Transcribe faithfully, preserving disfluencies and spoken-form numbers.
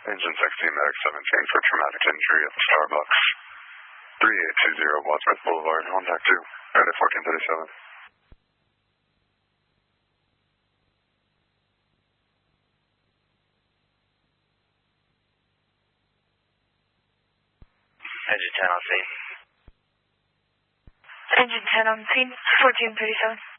Engine sixteen, Medic seventeen for traumatic injury at the Starbucks. three eight two zero Wadsworth Boulevard, contact two, right at fourteen thirty-seven. Engine ten on scene. Engine ten on scene, fourteen thirty-seven.